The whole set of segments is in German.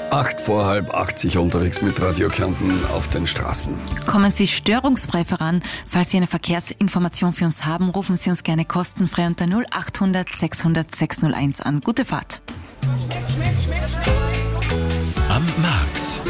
8 vor halb 80 unterwegs mit Radio Kärnten auf den Straßen. Kommen Sie störungsfrei voran. Falls Sie eine Verkehrsinformation für uns haben, rufen Sie uns gerne kostenfrei unter 0800 600 601 an. Gute Fahrt. Am Markt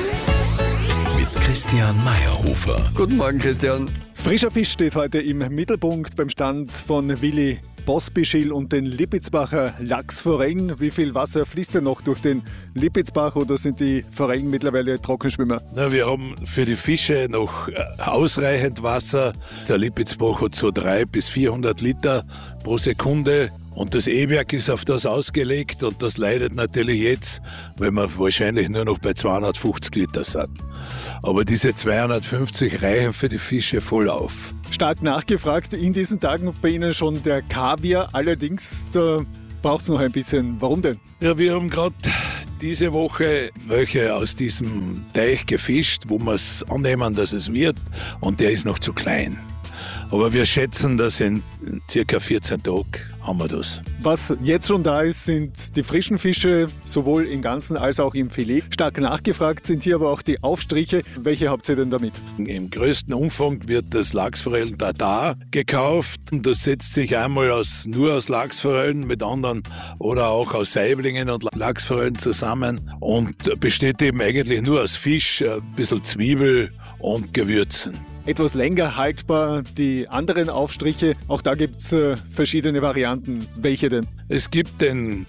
mit Christian Meyerhofer. Guten Morgen, Christian. Frischer Fisch steht heute im Mittelpunkt beim Stand von Willi Pospischil und den Lipitzbacher Lachsforellen. Wie viel Wasser fließt denn noch durch den Lipitzbach oder sind die Forellen mittlerweile Trockenschwimmer? Wir haben für die Fische noch ausreichend Wasser. Der Lipitzbach hat so 300 bis 400 Liter pro Sekunde. Und das E-Werk ist auf das ausgelegt und das leidet natürlich jetzt, weil wir wahrscheinlich nur noch bei 250 Liter sind. Aber diese 250 reichen für die Fische voll auf. Stark nachgefragt in diesen Tagen bei Ihnen schon der Kaviar. Allerdings, da braucht es noch ein bisschen. Warum denn? Ja, wir haben gerade diese Woche welche aus diesem Teich gefischt, wo wir es annehmen, dass es wird. Und der ist noch zu klein. Aber wir schätzen, dass in circa 14 Tagen haben wir das. Was jetzt schon da ist, sind die frischen Fische, sowohl im Ganzen als auch im Filet. Stark nachgefragt sind hier aber auch die Aufstriche. Welche habt ihr denn damit? Im größten Umfang wird das Lachsforellen Tatar gekauft. Das setzt sich einmal nur aus Lachsforellen mit anderen oder auch aus Saiblingen und Lachsforellen zusammen und besteht eben eigentlich nur aus Fisch, ein bisschen Zwiebel und Gewürzen. Etwas länger haltbar die anderen Aufstriche. Auch da gibt es verschiedene Varianten. Welche denn? Es gibt den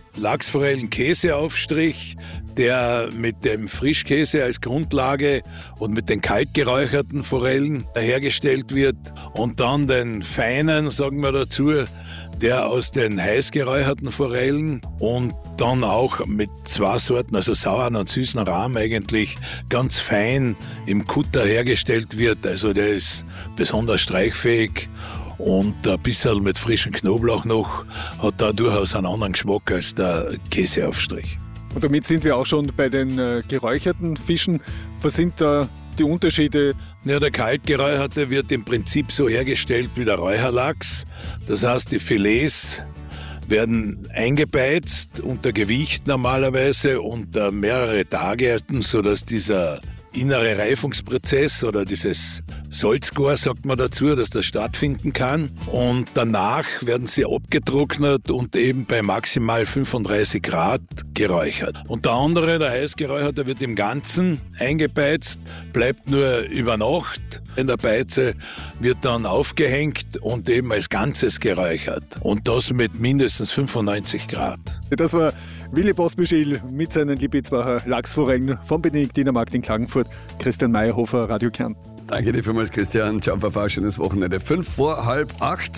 Lachsforellen-Käseaufstrich, der mit dem Frischkäse als Grundlage und mit den kalt geräucherten Forellen hergestellt wird. Und dann den feinen, sagen wir dazu, der aus den heiß geräucherten Forellen und dann auch mit 2 Sorten, also sauren und süßen Rahm eigentlich, ganz fein im Kutter hergestellt wird. Also der ist besonders streichfähig und ein bisschen mit frischem Knoblauch noch, hat da durchaus einen anderen Geschmack als der Käseaufstrich. Und damit sind wir auch schon bei den geräucherten Fischen. Was sind da die Unterschiede? Ja, der kalt geräucherte wird im Prinzip so hergestellt wie der Räucherlachs. Das heißt, die Filets werden eingebeizt unter Gewicht normalerweise und mehrere Tage, sodass dieser innere Reifungsprozess oder dieses Salzgar, sagt man dazu, dass das stattfinden kann. Und danach werden sie abgetrocknet und eben bei maximal 35 Grad geräuchert. Und der andere, der heißgeräucherte, wird im Ganzen eingebeizt, bleibt nur über Nacht in der Beize, wird dann aufgehängt und eben als Ganzes geräuchert. Und das mit mindestens 95 Grad. Das war Willi Pospischil mit seinen Lipitzbacher Lachsforellen vom Benediktinermarkt in Klagenfurt. Christian Meyerhofer, Radio Kärnten. Danke dir vielmals, Christian. Ciao, Papa, schönes Wochenende. 5 vor halb 8.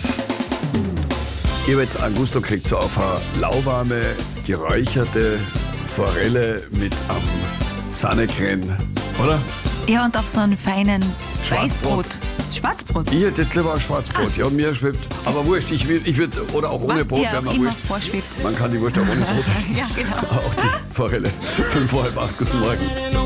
Ihr jetzt Augusto kriegt so auf eine lauwarme, geräucherte Forelle mit am Sahnekrän, oder? Ja, und auf so einen feinen Schwarzbrot. Weißbrot. Schwarzbrot. Ich hätte jetzt lieber ein Schwarzbrot. Ja, mir schwebt. Aber wurscht, ich würde, oder auch ohne Was Brot, dir wäre auch mir immer wurscht. vorschwebt. Man kann die Wurst auch ohne Brot essen. Ja, genau. Auch die Forelle. 5 vor halb 8, guten Morgen.